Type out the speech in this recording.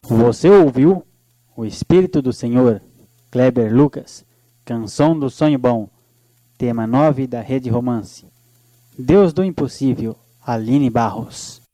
Você ouviu? O Espírito do Senhor, Kleber Lucas, Canção do Sonho Bom, tema 9 da Rede Romance. Deus do Impossível, Aline Barros.